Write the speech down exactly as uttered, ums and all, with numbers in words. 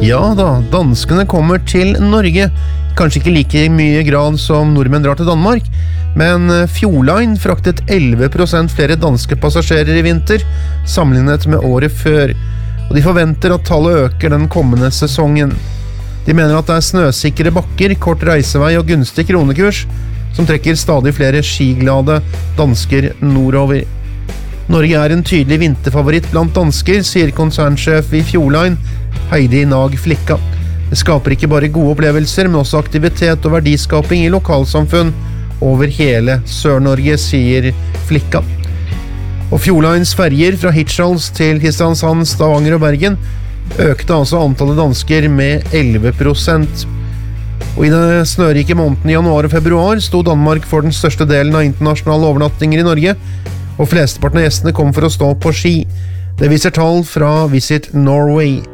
Ja da, danskene kommer til Norge. Kanskje ikke like mye grad som nordmenn drar til Danmark, men Fjordline fraktet elleve prosent flere danske passasjerer i vinter, sammenlignet med året før. Og de forventer at tallet øker den kommende sesongen. De mener at det er snøsikre bakker, kort reisevei og gunstig kronekurs, som trekker stadig flere skiglade dansker nordover. Norge er en tydelig vinterfavoritt blant dansker, sier konsernsjef i Fjordline, Heidi Nag Flikka. Det skaper ikke bare gode opplevelser, men også aktivitet og verdiskaping i lokalsamfunn over hele Sør-Norge, sier Flikka. Og Fjordlines ferger fra Hirtshals til Kristiansand, Stavanger og Bergen økte altså antallet dansker med elleve prosent. Og i den snørike måneden i januar og februar sto Danmark for den største delen av internasjonale overnattinger i Norge, og flesteparten av gjestene kom for å stå på ski. Det viser tall fra Visit Norway.